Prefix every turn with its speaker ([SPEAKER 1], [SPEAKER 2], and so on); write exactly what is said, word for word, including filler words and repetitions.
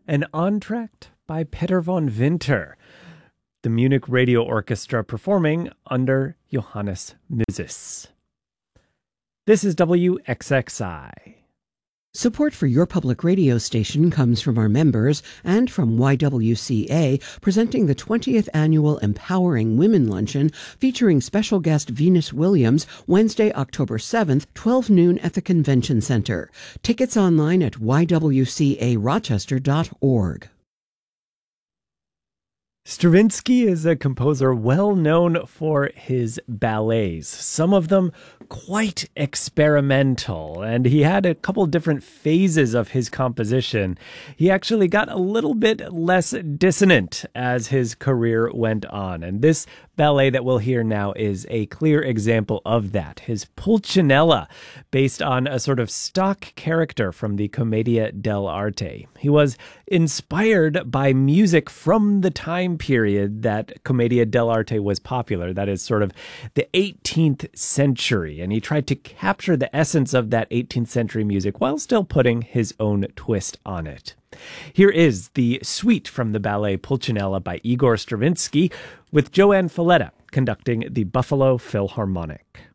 [SPEAKER 1] An entr'acte by Peter von Winter, the Munich Radio Orchestra performing under Johannes Musis. This is W X X I.
[SPEAKER 2] Support for your public radio station comes from our members and from Y W C A, presenting the twentieth Annual Empowering Women Luncheon, featuring special guest Venus Williams, Wednesday, October seventh, twelve noon at the Convention Center. Tickets online at y w c a rochester dot org.
[SPEAKER 1] Stravinsky is a composer well known for his ballets, some of them quite experimental, and he had a couple different phases of his composition. He actually got a little bit less dissonant as his career went on, and this ballet that we'll hear now is a clear example of that. His Pulcinella, based on a sort of stock character from the Commedia dell'arte. He was inspired by music from the time period that Commedia dell'arte was popular, that is sort of the eighteenth century, and he tried to capture the essence of that eighteenth century music while still putting his own twist on it. Here is the suite from the ballet Pulcinella by Igor Stravinsky, with Joanne Falletta conducting the Buffalo Philharmonic.